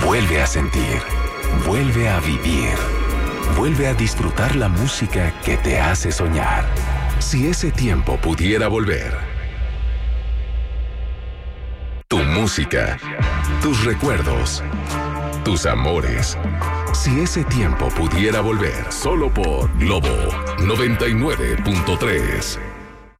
Vuelve a sentir, vuelve a vivir, vuelve a disfrutar la música que te hace soñar. Si ese tiempo pudiera volver. Tu música, tus recuerdos, tus amores. Si ese tiempo pudiera volver, solo por Globo 99.3.